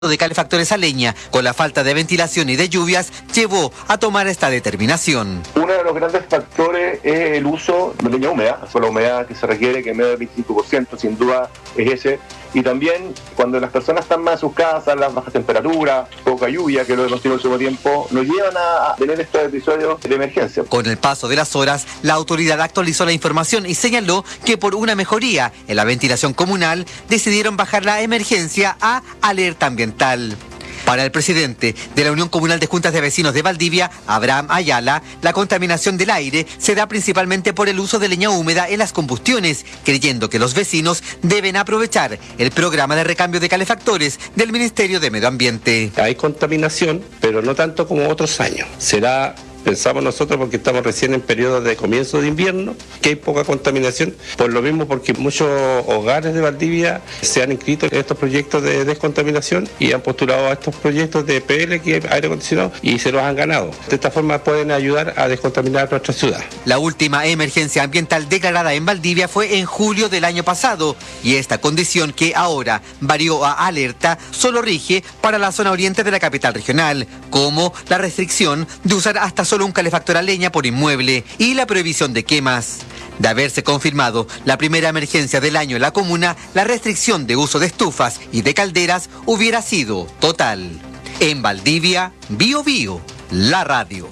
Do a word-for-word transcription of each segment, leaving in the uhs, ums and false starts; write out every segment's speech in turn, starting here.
de calefactores a leña, con la falta de ventilación y de lluvias, llevó a tomar esta determinación. Uno de los grandes factores es el uso de leña húmeda, la humedad que se requiere, que medio del veinticinco por ciento, sin duda es ese. Y también cuando las personas están más en sus casas, las bajas temperaturas, poca lluvia, que lo hemos tenido en el último tiempo, nos llevan a tener estos episodios de emergencia. Con el paso de las horas, la autoridad actualizó la información y señaló que por una mejoría en la ventilación comunal, decidieron bajar la emergencia a alerta ambiental. Para el presidente de la Unión Comunal de Juntas de Vecinos de Valdivia, Abraham Ayala, la contaminación del aire se da principalmente por el uso de leña húmeda en las combustiones, creyendo que los vecinos deben aprovechar el programa de recambio de calefactores del Ministerio de Medio Ambiente. Hay contaminación, pero no tanto como otros años. Será... Pensamos nosotros, porque estamos recién en periodo de comienzo de invierno, que hay poca contaminación, por lo mismo porque muchos hogares de Valdivia se han inscrito en estos proyectos de descontaminación y han postulado a estos proyectos de P L, que es aire acondicionado, y se los han ganado. De esta forma pueden ayudar a descontaminar nuestra ciudad. La última emergencia ambiental declarada en Valdivia fue en julio del año pasado, y esta condición, que ahora varió a alerta, solo rige para la zona oriente de la capital regional, como la restricción de usar hasta solo un calefactor a leña por inmueble y la prohibición de quemas. De haberse confirmado la primera emergencia del año en la comuna, la restricción de uso de estufas y de calderas hubiera sido total. En Valdivia, Bio Bio, la radio.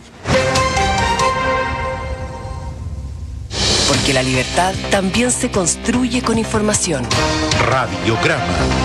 Porque la libertad también se construye con información. Radiograma.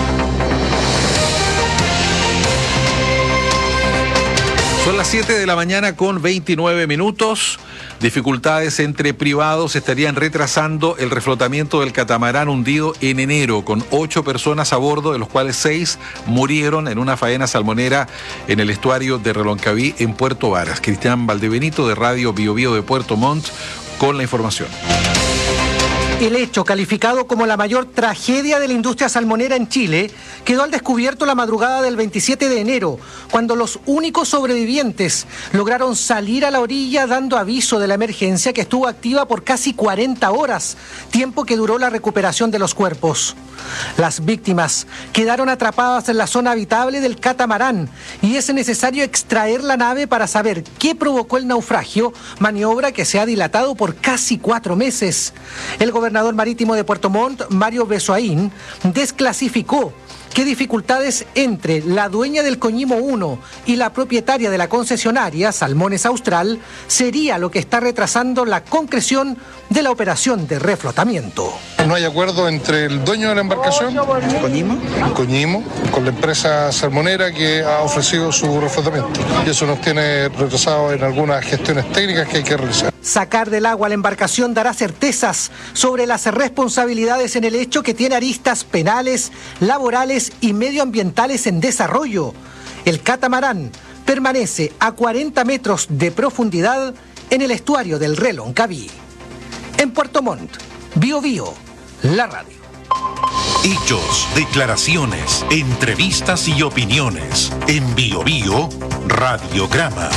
Son las siete de la mañana con veintinueve minutos. Dificultades entre privados estarían retrasando el reflotamiento del catamarán hundido en enero, con ocho personas a bordo, de los cuales seis murieron en una faena salmonera en el estuario de Reloncaví, en Puerto Varas. Cristian Valdebenito, de Radio Bio Bio de Puerto Montt, con la información. El hecho, calificado como la mayor tragedia de la industria salmonera en Chile, quedó al descubierto la madrugada del veintisiete de enero, cuando los únicos sobrevivientes lograron salir a la orilla dando aviso de la emergencia, que estuvo activa por casi cuarenta horas, tiempo que duró la recuperación de los cuerpos. Las víctimas quedaron atrapadas en la zona habitable del catamarán y es necesario extraer la nave para saber qué provocó el naufragio, maniobra que se ha dilatado por casi cuatro meses. El gobernador marítimo de Puerto Montt, Mario Besoaín, desclasificó qué dificultades entre la dueña del Coñimo uno y la propietaria de la concesionaria, Salmones Austral, sería lo que está retrasando la concreción de la operación de reflotamiento. No hay acuerdo entre el dueño de la embarcación, ¿Coñimo? Coñimo, con la empresa salmonera que ha ofrecido su reflotamiento. Y eso nos tiene retrasado en algunas gestiones técnicas que hay que realizar. Sacar del agua la embarcación dará certezas sobre las responsabilidades en el hecho, que tiene aristas penales, laborales y medioambientales en desarrollo. El catamarán permanece a cuarenta metros de profundidad en el estuario del Reloncaví. En Puerto Montt, Bio Bio, la radio. Hechos, declaraciones, entrevistas y opiniones. En Bio Bio, Radiograma.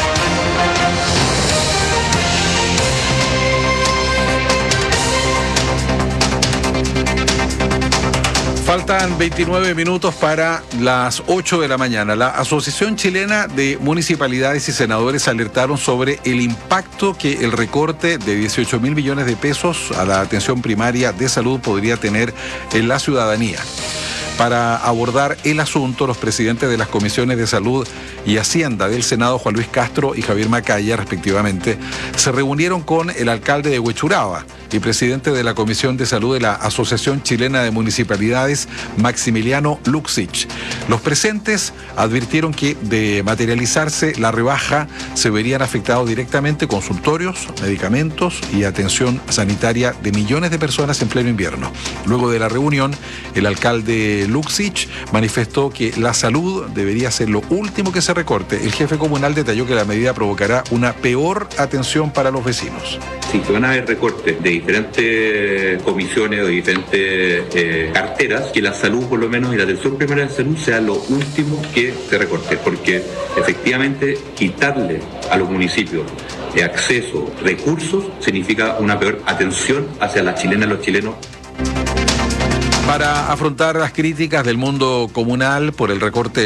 Faltan veintinueve minutos para las ocho de la mañana. La Asociación Chilena de Municipalidades y Senadores alertaron sobre el impacto que el recorte de dieciocho mil millones de pesos a la atención primaria de salud podría tener en la ciudadanía. Para abordar el asunto, los presidentes de las comisiones de Salud y Hacienda del Senado, Juan Luis Castro y Javier Macaya, respectivamente, se reunieron con el alcalde de Huechuraba y presidente de la Comisión de Salud de la Asociación Chilena de Municipalidades, Maximiliano Luxich. Los presentes advirtieron que, de materializarse la rebaja, se verían afectados directamente consultorios, medicamentos y atención sanitaria de millones de personas en pleno invierno. Luego de la reunión, el alcalde Luxich manifestó que la salud debería ser lo último que se recorte. El jefe comunal detalló que la medida provocará una peor atención para los vecinos. Sí, que van a haber recortes de diferentes comisiones o diferentes eh, carteras, que la salud por lo menos y la atención primaria de salud sea lo último que se recorte, porque efectivamente quitarle a los municipios de acceso, recursos, significa una peor atención hacia las chilenas y los chilenos. Para afrontar las críticas del mundo comunal por el recorte